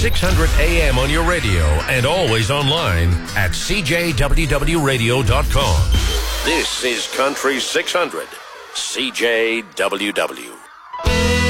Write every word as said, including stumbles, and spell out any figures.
six hundred A M on your radio and always online at c j w w radio dot com. This is Country six hundred, C J W W.